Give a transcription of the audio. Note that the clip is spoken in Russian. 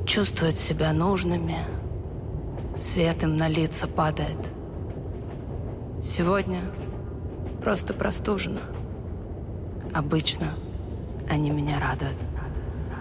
чувствуют себя нужными, свет им на лица падает. Сегодня просто простужена. Обычно они меня радуют.